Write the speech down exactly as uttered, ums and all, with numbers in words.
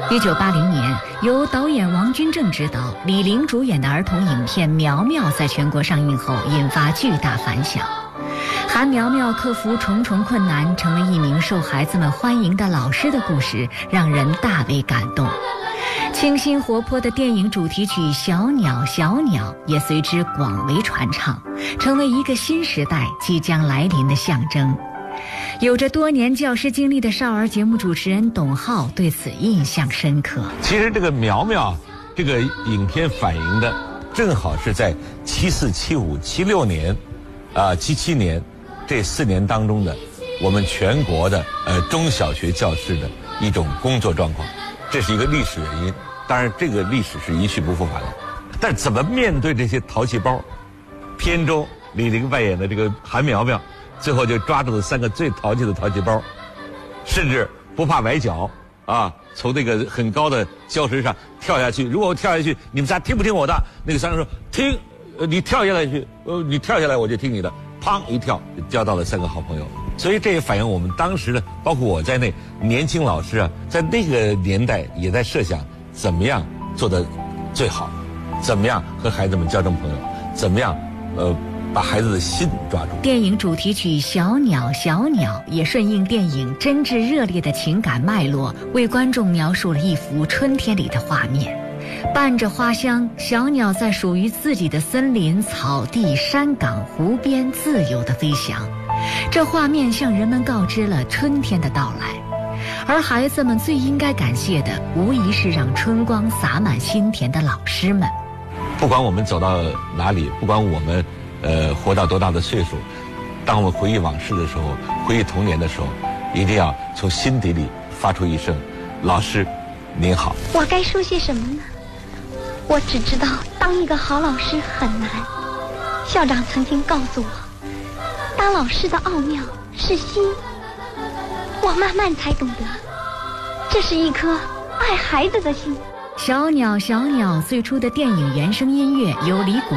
一九八零年，由导演王君正执导、李玲主演的儿童影片《苗苗》在全国上映后引发巨大反响。韩苗苗克服重重困难，成为一名受孩子们欢迎的老师的故事，让人大为感动。清新活泼的电影主题曲《小鸟小鸟》也随之广为传唱，成为一个新时代即将来临的象征。有着多年教师经历的少儿节目主持人董浩对此印象深刻。 其实这个苗苗这个影片反映的正好是在七四、七五、七六年啊、七七年这四年当中的我们全国的呃中小学教师的一种工作状况，这是一个历史原因。当然这个历史是一去不复返的，但怎么面对这些淘气包？片中李玲扮演的这个韩苗苗最后就抓住了三个最淘气的淘气包，甚至不怕崴脚啊，从那个很高的礁石上跳下去。如果我跳下去，你们仨听不听我的？那个三个说听，呃，你跳下来去，呃，你跳下来我就听你的。砰一跳，就交到了三个好朋友。所以这也反映我们当时的，包括我在内，年轻老师啊，在那个年代也在设想怎么样做得最好，怎么样和孩子们交成朋友，怎么样，呃。把孩子的心抓住。 电影主题曲《小鸟小鸟》也顺应电影真挚热烈的情感脉络，为观众描述了一幅春天里的画面。伴着花香，小鸟在属于自己的森林、草地、山岗、湖边自由地飞翔。这画面向人们告知了春天的到来。而孩子们最应该感谢的，无疑是让春光洒满心田的老师们。 不管我们走到哪里，不管我们呃，活到多大的岁数，当我们回忆往事的时候，回忆童年的时候，一定要从心底里发出一声“老师，您好”。 我该说些什么呢？我只知道当一个好老师很难。校长曾经告诉我，当老师的奥妙是心。我慢慢才懂得，这是一颗爱孩子的心。 小鸟小鸟最初的电影原声音乐由李谷